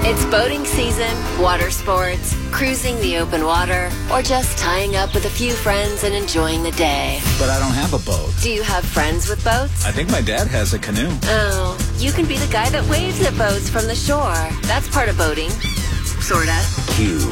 It's boating season, water sports, cruising the open water, or just tying up with a few friends and enjoying the day. But I don't have a boat. Do you have friends with boats? I think my dad has a canoe. Oh, you can be the guy that waves at boats from the shore. That's part of boating. Sorta. Q.